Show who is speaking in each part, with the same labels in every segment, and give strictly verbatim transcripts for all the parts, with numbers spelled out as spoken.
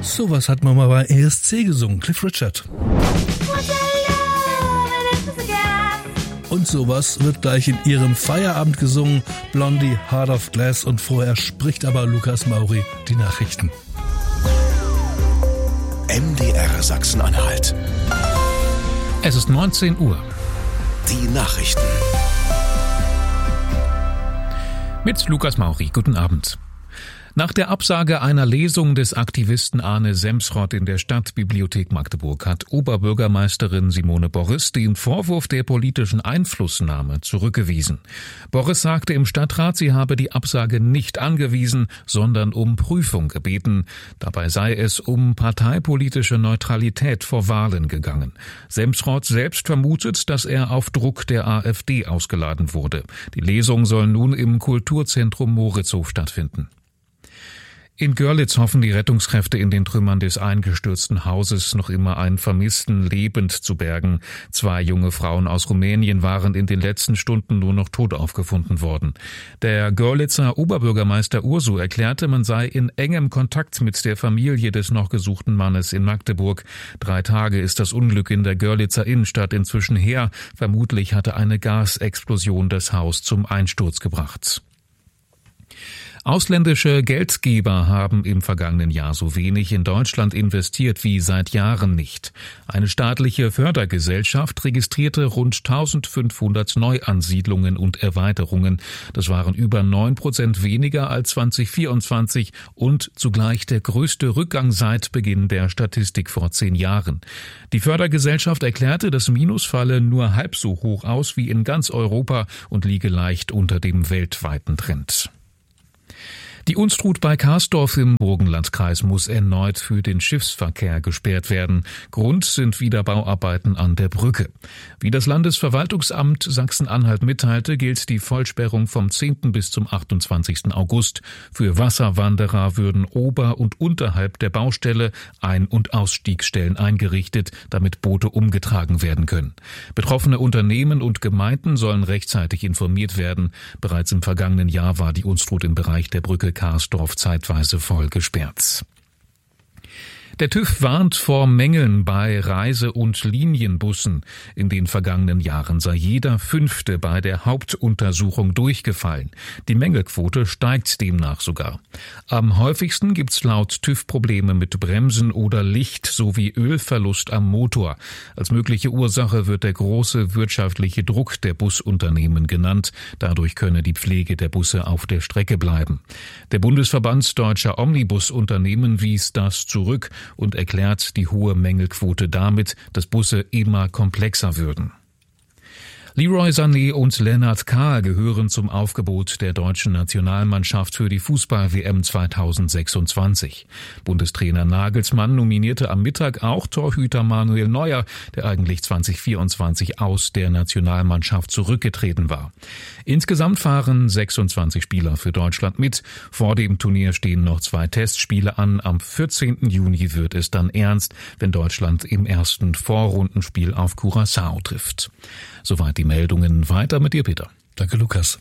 Speaker 1: Sowas hat man mal bei E S C gesungen, Cliff Richard. Und sowas wird gleich in ihrem Feierabend gesungen, Blondie, Heart of Glass, und vorher spricht aber Lukas Mauri die Nachrichten.
Speaker 2: M D R Sachsen-Anhalt.
Speaker 3: Es ist neunzehn Uhr.
Speaker 2: Die Nachrichten.
Speaker 3: Mit Lukas Mauri. Guten Abend. Nach der Absage einer Lesung des Aktivisten Arne Semsrott in der Stadtbibliothek Magdeburg hat Oberbürgermeisterin Simone Borres den Vorwurf der politischen Einflussnahme zurückgewiesen. Borres sagte im Stadtrat, sie habe die Absage nicht angewiesen, sondern um Prüfung gebeten. Dabei sei es um parteipolitische Neutralität vor Wahlen gegangen. Semsrott selbst vermutet, dass er auf Druck der AfD ausgeladen wurde. Die Lesung soll nun im Kulturzentrum Moritzhof stattfinden. In Görlitz hoffen die Rettungskräfte in den Trümmern des eingestürzten Hauses noch immer einen Vermissten lebend zu bergen. Zwei junge Frauen aus Rumänien waren in den letzten Stunden nur noch tot aufgefunden worden. Der Görlitzer Oberbürgermeister Ursu erklärte, man sei in engem Kontakt mit der Familie des noch gesuchten Mannes in Magdeburg. Drei Tage ist das Unglück in der Görlitzer Innenstadt inzwischen her. Vermutlich hatte eine Gasexplosion das Haus zum Einsturz gebracht. Ausländische Geldgeber haben im vergangenen Jahr so wenig in Deutschland investiert wie seit Jahren nicht. Eine staatliche Fördergesellschaft registrierte rund eintausendfünfhundert Neuansiedlungen und Erweiterungen. Das waren über neun Prozent weniger als zweitausendvierundzwanzig und zugleich der größte Rückgang seit Beginn der Statistik vor zehn Jahren. Die Fördergesellschaft erklärte, das Minus falle nur halb so hoch aus wie in ganz Europa und liege leicht unter dem weltweiten Trend. Die Unstrut bei Karsdorf im Burgenlandkreis muss erneut für den Schiffsverkehr gesperrt werden. Grund sind wieder Bauarbeiten an der Brücke. Wie das Landesverwaltungsamt Sachsen-Anhalt mitteilte, gilt die Vollsperrung vom zehnten bis zum achtundzwanzigsten August. Für Wasserwanderer würden ober- und unterhalb der Baustelle Ein- und Ausstiegsstellen eingerichtet, damit Boote umgetragen werden können. Betroffene Unternehmen und Gemeinden sollen rechtzeitig informiert werden. Bereits im vergangenen Jahr war die Unstrut im Bereich der Brücke Karsdorf zeitweise voll gesperrt. Der TÜV warnt vor Mängeln bei Reise- und Linienbussen. In den vergangenen Jahren sei jeder Fünfte bei der Hauptuntersuchung durchgefallen. Die Mängelquote steigt demnach sogar. Am häufigsten gibt's laut TÜV Probleme mit Bremsen oder Licht sowie Ölverlust am Motor. Als mögliche Ursache wird der große wirtschaftliche Druck der Busunternehmen genannt. Dadurch könne die Pflege der Busse auf der Strecke bleiben. Der Bundesverband Deutscher Omnibusunternehmen wies das zurück und erklärt die hohe Mängelquote damit, dass Busse immer komplexer würden. Leroy Sané und Lennart Kahl gehören zum Aufgebot der deutschen Nationalmannschaft für die Fußball-W M zweitausendsechsundzwanzig. Bundestrainer Nagelsmann nominierte am Mittag auch Torhüter Manuel Neuer, der eigentlich zweitausendvierundzwanzig aus der Nationalmannschaft zurückgetreten war. Insgesamt fahren sechsundzwanzig Spieler für Deutschland mit. Vor dem Turnier stehen noch zwei Testspiele an. Am vierzehnten Juni wird es dann ernst, wenn Deutschland im ersten Vorrundenspiel auf Curaçao trifft. Soweit die Meldungen. Weiter mit dir, Peter.
Speaker 1: Danke, Lukas.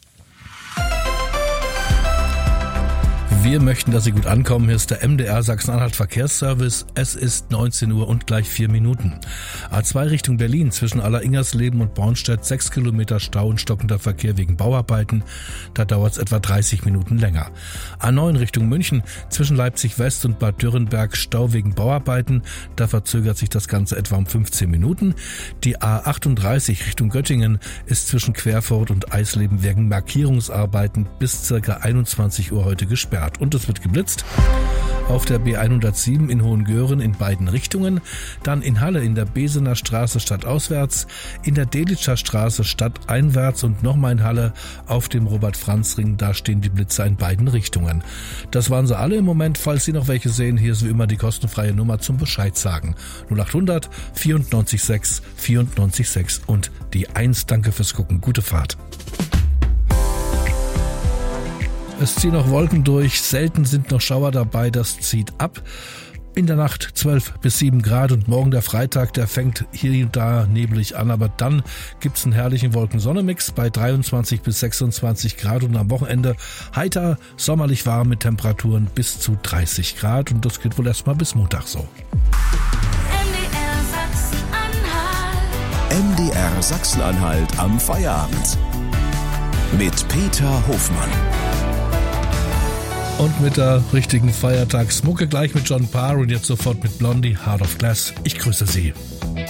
Speaker 1: Wir möchten, dass Sie gut ankommen. Hier ist der M D R Sachsen-Anhalt Verkehrsservice. Es ist neunzehn Uhr und gleich vier Minuten. A zwei Richtung Berlin zwischen Aller-Ingersleben und Bornstedt sechs Kilometer Stau und stockender Verkehr wegen Bauarbeiten. Da dauert es etwa dreißig Minuten länger. A neun Richtung München zwischen Leipzig West und Bad Dürrenberg Stau wegen Bauarbeiten. Da verzögert sich das Ganze etwa um fünfzehn Minuten. Die A achtunddreißig Richtung Göttingen ist zwischen Querfurt und Eisleben wegen Markierungsarbeiten bis circa einundzwanzig Uhr heute gesperrt. Und es wird geblitzt. Auf der B hundertsieben in Hohengören in beiden Richtungen, dann in Halle in der Besener Straße stadtauswärts, in der Delitscher Straße stadteinwärts und nochmal in Halle auf dem Robert-Franz-Ring, da stehen die Blitzer in beiden Richtungen. Das waren sie alle im Moment. Falls Sie noch welche sehen, hier ist wie immer die kostenfreie Nummer zum Bescheid sagen. null achthundert vierundneunzig sechs vierundneunzig sechs und die eins. Danke fürs Gucken. Gute Fahrt. Es ziehen noch Wolken durch, selten sind noch Schauer dabei, das zieht ab. In der Nacht zwölf bis sieben Grad und morgen der Freitag, der fängt hier und da nebelig an, aber dann gibt's einen herrlichen Wolken-Sonne-Mix bei dreiundzwanzig bis sechsundzwanzig Grad und am Wochenende heiter, sommerlich warm mit Temperaturen bis zu dreißig Grad und das geht wohl erstmal bis Montag so.
Speaker 2: M D R Sachsen-Anhalt am Feierabend. Mit Peter Hofmann.
Speaker 1: Und mit der richtigen Feiertagsmucke gleich mit John Parr und jetzt sofort mit Blondie, Heart of Glass. Ich grüße Sie.